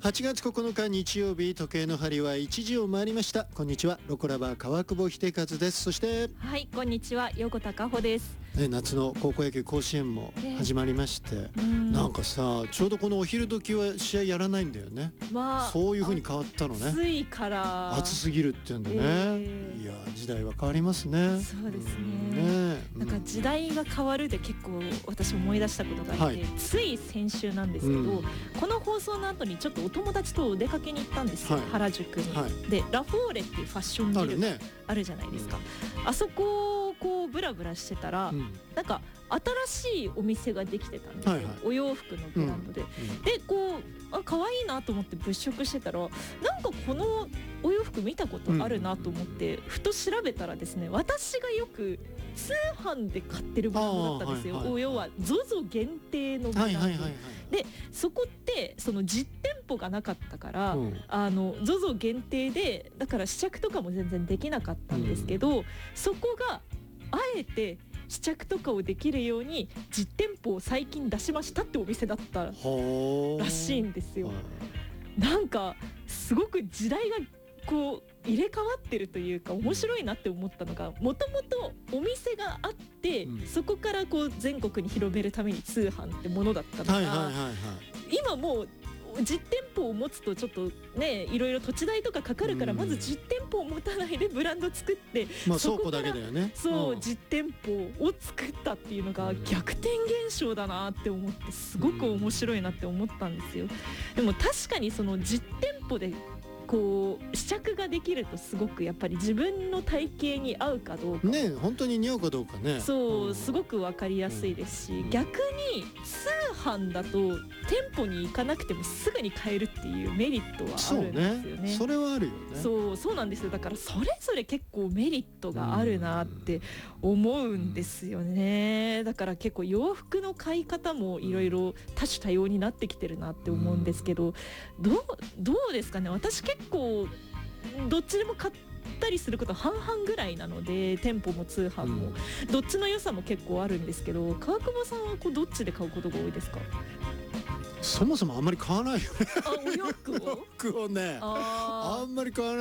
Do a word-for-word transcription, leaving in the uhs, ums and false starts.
はちがつここのか日曜日、時計の針はいちじを回りました。こんにちは、ロコラバー川久保秀和です。そしてはい、こんにちは、横田佳穂です。 ね、夏の高校野球甲子園も始まりまして、えー、なんかさ、ちょうどこのお昼時は試合やらないんだよね、まあ、そういう風に変わったのね。 暑いから暑すぎるっていうんでね、えー、いや時代は変わりますね。 そうですね、ね、なんか時代が変わるで結構私思い出したことがあって、はい、つい先週なんですけど、うん、この放送の後にちょっとお友達とお出かけに行ったんですよ、はい、原宿に、はい、でラフォーレっていうファッションビルがあるじゃないですか、ね、うん、あそこをこうブラブラしてたら、うん、なんか新しいお店ができてたんですよ、はいはい、お洋服のブランドで、うんうん、でこうあ可愛いなと思って物色してたら、なんかこのお洋服見たことあるなと思って、うん、ふと調べたらですね、私がよく通販で買ってるブランドだったんですよ、はいはいはい、要は ゾゾ 限定のブランド、はいはいはいはい、でそこってその実店舗がなかったから、うん、あの ゾゾ 限定でだから試着とかも全然できなかったんですけど、うん、そこがあえて試着とかをできるように実店舗を最近出しましたってお店だったらしいんですよ。なんかすごく時代がこう入れ替わってるというか面白いなって思ったのが、もともとお店があって、うん、そこからこう全国に広めるために通販ってものだったのが、はいはいはいはい、今もう実店舗を持つとちょっとね、いろいろ土地代とかかかるから、まず実店舗を持たないでブランド作って、 まあ、倉庫だけだよね。 そう、実店舗を作ったっていうのが逆転現象だなって思って、すごく面白いなって思ったんですよ。でも確かにその実店舗でこう試着ができるとすごくやっぱり自分の体型に合うかどうかね、本当に似合うかどうかね、 そう、うん、すごく分かりやすいですし、うん、逆に通販だと店舗に行かなくてもすぐに買えるっていうメリットはあるんですよね。 そうね、それはあるよね。 そう、そうなんですよ。だからそれぞれ結構メリットがあるなって思うんですよね。だから結構洋服の買い方もいろいろ多種多様になってきてるなって思うんですけど、どう、どうですかね。私結構どっちでも買ったりすること半々ぐらいなので、店舗も通販も、うん、どっちの良さも結構あるんですけど、川久保さんはこうどっちで買うことが多いですか？ そもそもあんまり買わないよね。 あ、お洋服をお洋服をね、あ, あんまり買わない